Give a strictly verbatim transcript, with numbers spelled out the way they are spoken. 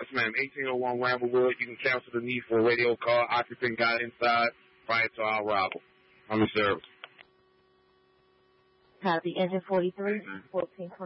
Yes, ma'am. eighteen oh one Ramblewood. You can cancel the need for a radio call. Occupant got inside prior to our arrival. I'm in service. Copy. Engine forty-three, fourteen twenty.